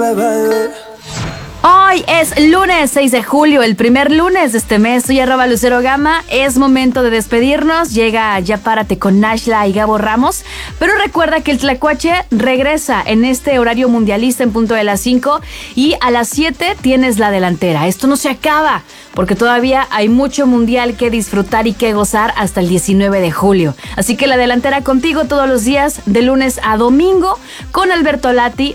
Hoy es lunes 6 de julio, el primer lunes de este mes. Soy @LuceroGama. Es momento de despedirnos. Llega Ya Párate con Nashla y Gabo Ramos. Pero recuerda que el Tlacuache regresa en este horario mundialista en punto de las 5 y a las 7 tienes la delantera. Esto no se acaba porque todavía hay mucho mundial que disfrutar y que gozar hasta el 19 de julio. Así que la delantera contigo todos los días de lunes a domingo con Alberto Lati,